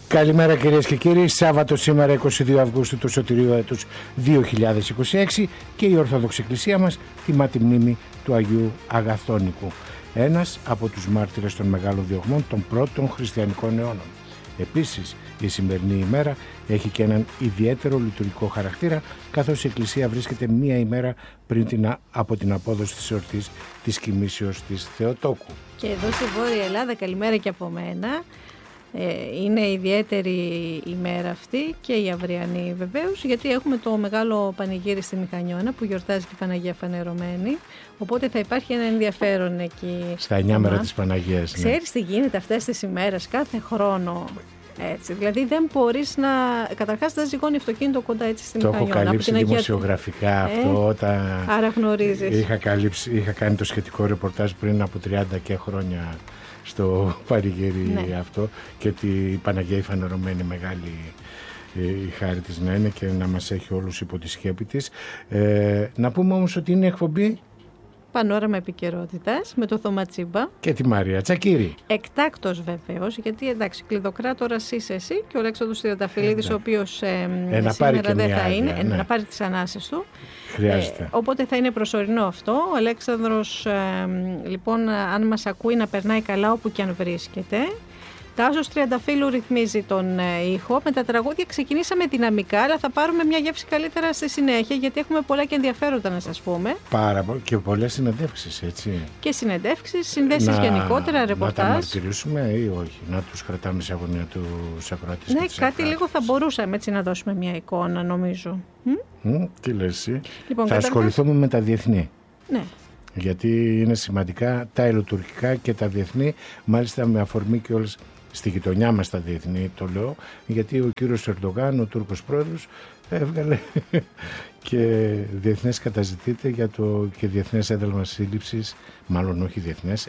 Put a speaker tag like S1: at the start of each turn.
S1: Καλημέρα κυρίες και κύριοι, Σάββατο σήμερα 22 Αυγούστου του Σωτηρίου έτους 2026 και η Ορθόδοξη Εκκλησία μας τιμά τη μνήμη του Αγίου Αγαθώνικου, ένας από τους μάρτυρες των μεγάλων διωγμών των πρώτων χριστιανικών αιώνων. Επίσης, η σημερινή ημέρα έχει και έναν ιδιαίτερο λειτουργικό χαρακτήρα, καθώς η Εκκλησία βρίσκεται μία ημέρα πριν από την απόδοση της εορτής της κοιμήσεως της Θεοτόκου.
S2: Και εδώ στη Βόρεια Ελλάδα, καλημέρα και από μένα. Είναι ιδιαίτερη η μέρα αυτή και η αυριανή βεβαίως, γιατί έχουμε το μεγάλο πανηγύρι στη Μηχανιώνα που γιορτάζει και η Παναγία Φανερωμένη, οπότε θα υπάρχει ένα ενδιαφέρον εκεί.
S1: Στα 9 μέρα της Παναγίας. Ναι.
S2: Ξέρεις τι γίνεται αυτές τις ημέρες κάθε χρόνο? Έτσι, δηλαδή δεν μπορείς να... Καταρχάς δεν ζυγώνει αυτοκίνητο κοντά έτσι στη Μηχανιώνα.
S1: Το έχω καλύψει δημοσιογραφικά αυτό.
S2: Άρα γνωρίζεις.
S1: Είχα κάνει το σχετικό ρεπορτάζ πριν από 30 και χρόνια στο πανηγύρι αυτό, και ότι η Παναγία η Φανερωμένη μεγάλη η χάρη της να είναι και να μας έχει όλους υπό τη σκέπη της. Να πούμε όμως ότι είναι εκπομπή
S2: Πανόραμα Επικαιρότητας με το Θωμά Τσίμπα
S1: και τη Μαρία Τσακύρη.
S2: Εκτάκτος βεβαίως, γιατί εντάξει, κλειδοκράτορας είσαι εσύ και ο Αλέξανδρος Τριανταφυλλίδης, ο οποίος σήμερα δεν θα είναι, να πάρει τις ανάσες του.
S1: Χρειάζεται.
S2: Οπότε θα είναι προσωρινό αυτό. Ο Αλέξανδρος, λοιπόν, αν μας ακούει, να περνάει καλά όπου και αν βρίσκεται. Τάσος Τριανταφύλλου ρυθμίζει τον ήχο. Με τα τραγούδια ξεκινήσαμε δυναμικά, αλλά θα πάρουμε μια γεύση καλύτερα στη συνέχεια, γιατί έχουμε πολλά και ενδιαφέροντα να σας πούμε.
S1: Πάρα πολύ. Και πολλές συνεντεύξεις, έτσι.
S2: Και συνεντεύξεις, συνδέσεις γενικότερα, ρεπορτάζ.
S1: Να τα μαρτυρήσουμε ή όχι? Να τους κρατάμε σε αγωνία τους ακροατές?
S2: Ναι, κάτι λίγο θα μπορούσαμε έτσι να δώσουμε μια εικόνα, νομίζω.
S1: Τι λες εσύ?
S2: Λοιπόν,
S1: θα ασχοληθούμε με τα διεθνή.
S2: Ναι.
S1: Γιατί είναι σημαντικά τα ελληνοτουρκικά και τα διεθνή, μάλιστα με αφορμή και όλες στη γειτονιά μας τα διεθνή, το λέω, γιατί ο κύριος Ερντογάν, ο Τούρκος πρόεδρος, έβγαλε και διεθνές καταζητείται για το και διεθνές ένταλμα σύλληψης, μάλλον όχι διεθνές,